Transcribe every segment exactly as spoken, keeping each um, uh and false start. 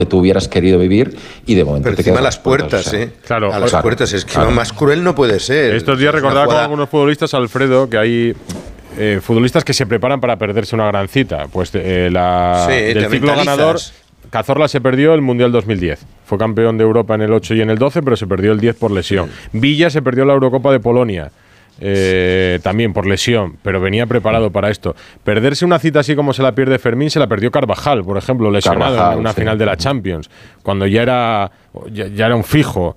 que tú hubieras querido vivir y de momento pero te encima quedas las puertas, o sea, ¿eh? Claro, a las claro, puertas, es que claro. más cruel no puede ser. Estos días recordaba con algunos futbolistas, Alfredo, que hay eh, futbolistas que se preparan para perderse una gran cita. Pues eh, la Sí, del te ciclo mentalizas. ganador, Cazorla se perdió el Mundial dos mil diez. Fue campeón de Europa en el ocho y en el doce, pero se perdió el diez por lesión. Sí. Villa se perdió la Eurocopa de Polonia. Eh, también por lesión, pero venía preparado para esto. Perderse una cita así como se la pierde Fermín, se la perdió Carvajal, por ejemplo, lesionado Carvajal, en una sí. final de la Champions, cuando ya era ya, ya era un fijo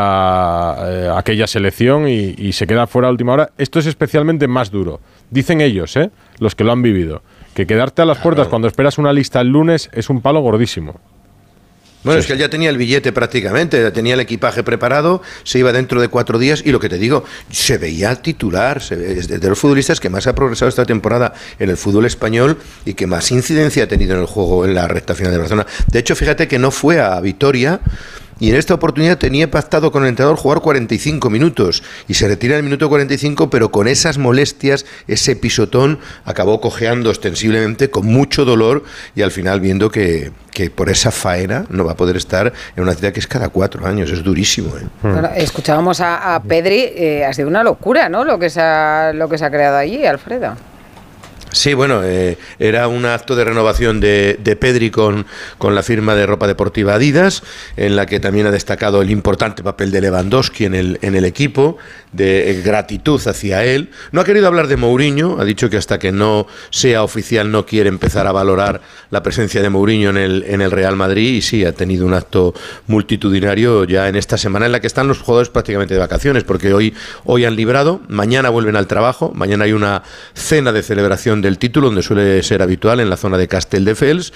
para eh, aquella selección y, y se queda fuera a última hora. Esto es especialmente más duro, dicen ellos, ¿eh? Los que lo han vivido, que quedarte a las puertas claro. cuando esperas una lista el lunes es un palo gordísimo. Bueno, sí, es que él ya tenía el billete prácticamente, tenía el equipaje preparado, se iba dentro de cuatro días y lo que te digo, se veía titular, se ve, es de los futbolistas que más ha progresado esta temporada en el fútbol español y que más incidencia ha tenido en el juego en la recta final de Barcelona. De hecho, fíjate que no fue a Vitoria y en esta oportunidad tenía pactado con el entrenador jugar cuarenta y cinco minutos y se retira en el minuto cuarenta y cinco, pero con esas molestias, ese pisotón, acabó cojeando ostensiblemente con mucho dolor y al final viendo que, que por esa faena no va a poder estar en una cita que es cada cuatro años, es durísimo. ¿eh? Bueno, escuchábamos a, a Pedri, eh, ha sido una locura, ¿no? Lo que se ha, lo que se ha creado allí, Alfredo. Sí, bueno, eh, era un acto de renovación de, de Pedri con, con la firma de ropa deportiva Adidas, en la que también ha destacado el importante papel de Lewandowski en el, en el equipo, de gratitud hacia él. No ha querido hablar de Mourinho, ha dicho que hasta que no sea oficial no quiere empezar a valorar la presencia de Mourinho en el, en el Real Madrid, y sí, ha tenido un acto multitudinario ya en esta semana en la que están los jugadores prácticamente de vacaciones, porque hoy, hoy han librado, mañana vuelven al trabajo, mañana hay una cena de celebración del título, donde suele ser habitual en la zona de Castelldefels,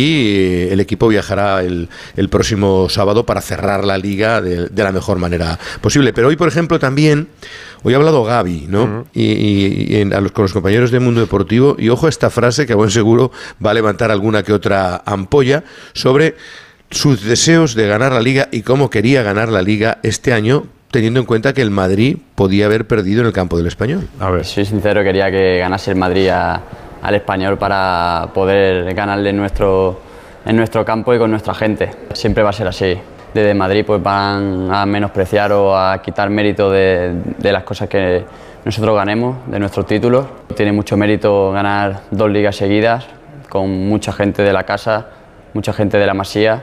y el equipo viajará el, el próximo sábado para cerrar la liga de, de la mejor manera posible. Pero hoy, por ejemplo, también, hoy ha hablado Gavi, ¿no? Uh-huh. Y, y, y en, a los, con los compañeros de Mundo Deportivo, y ojo a esta frase que a buen seguro va a levantar alguna que otra ampolla, sobre sus deseos de ganar la liga y cómo quería ganar la liga este año, teniendo en cuenta que el Madrid podía haber perdido en el campo del Español. A ver. Soy sincero, quería que ganase el Madrid a, al Español para poder ganarle en nuestro, en nuestro campo y con nuestra gente. Siempre va a ser así. Desde Madrid pues van a menospreciar o a quitar mérito de, de las cosas que nosotros ganemos, de nuestros títulos. Tiene mucho mérito ganar dos ligas seguidas con mucha gente de la casa, mucha gente de la Masía,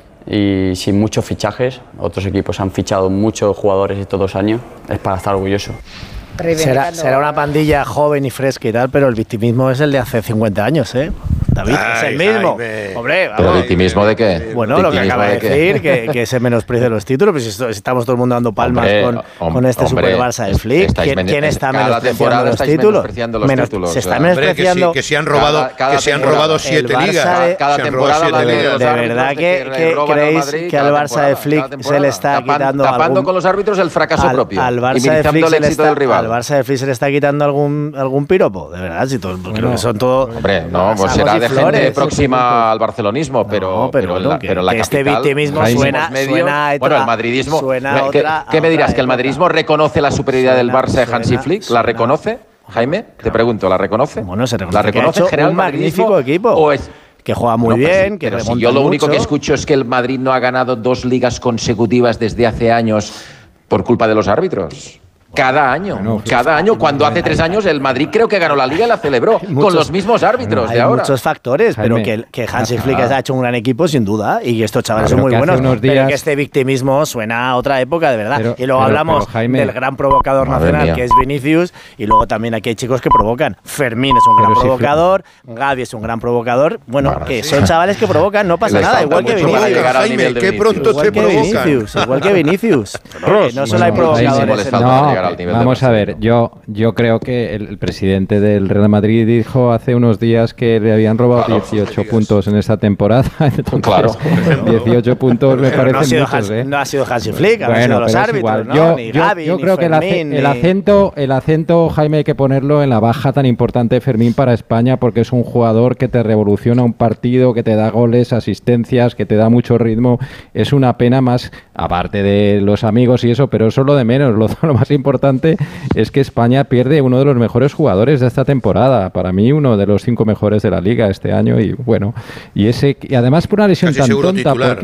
y sin muchos fichajes. Otros equipos han fichado muchos jugadores estos dos años, es para estar orgulloso. Será, será una pandilla joven y fresca y tal, pero el victimismo es el de hace cincuenta años, ¿eh? David, Ay, es el mismo. Jaime. Hombre, vamos. ¿Pero victimismo de qué? Bueno, lo que acaba de, de decir, que, que se menosprecia los títulos, pues si estamos todo el mundo dando palmas hombre, con, hom, con este hombre, Super Barça de Flick. ¿Quién, ¿Quién está menospreciando los títulos? Menospreciando los Menos, títulos? Se está Hombre, menospreciando. Que, si, que se han robado, cada, cada que se han robado siete ligas. De, cada temporada de, de, de verdad que, que creéis Madrid, que al Barça de Flick se le está tapan, quitando tapando algún, con los árbitros el fracaso al, propio al Barça y minimizando el éxito del rival. Al Barça de Flick se le está quitando algún algún piropo, de verdad, si todo, creo que son todo. Hombre, no, pues será de gente próxima al barcelonismo, pero no, pero, pero, bueno, la, que, pero la que capital, este victimismo suena, medios, suena a otra, bueno, el madridismo, suena a ¿qué, otra, ¿qué me dirás? otra ¿Que el madridismo reconoce la superioridad suena, del Barça de Hansi suena, Flick? ¿La suena, reconoce, Jaime? Claro. Te pregunto, ¿la reconoce? Bueno, se reconoce ¿La reconoce que ha hecho un magnífico equipo? ¿O es, que juega muy no, bien, sí, que pero remonta si yo lo único mucho. que escucho es que el Madrid no ha ganado dos ligas consecutivas desde hace años por culpa de los árbitros. Cada año, bueno, cada año, cuando hace tres años el Madrid creo que ganó la Liga y la celebró muchos, con los mismos árbitros hay de ahora. Hay muchos factores, Jaime, pero que, que Hansi Flick ha hecho un gran equipo sin duda y que estos chavales son muy buenos, días, pero que este victimismo suena a otra época de verdad. Pero, y luego pero, hablamos pero, Jaime, del gran provocador nacional mía. que es Vinicius, y luego también aquí hay chicos que provocan. Fermín es un gran pero provocador, si Gavi es un gran provocador, bueno, bueno que sí. son chavales que provocan, no pasa nada, igual que Vinicius. Jaime, qué pronto te provocan. Igual que Vinicius, no solo hay provocadores. Vamos a ver. Yo, yo creo que el, el presidente del Real Madrid dijo hace unos días que le habían robado claro, dieciocho sí, puntos en esta temporada. Entonces, claro. dieciocho puntos me parecen no ha sido muchos, Hans, ¿eh? No ha sido Hansi Flick, han bueno, sido los árbitros, ¿no? Yo, ni yo, Gavi, yo ni creo Fermín, que el, ni... el, acento, el acento, Jaime, hay que ponerlo en la baja tan importante de Fermín para España, porque es un jugador que te revoluciona un partido, que te da goles, asistencias, que te da mucho ritmo. Es una pena más, aparte de los amigos y eso, pero eso es lo de menos. Lo, lo más importante importante es que España pierde uno de los mejores jugadores de esta temporada. Para mí, uno de los cinco mejores de la Liga este año. Y bueno, y ese y además por una lesión tan tonta.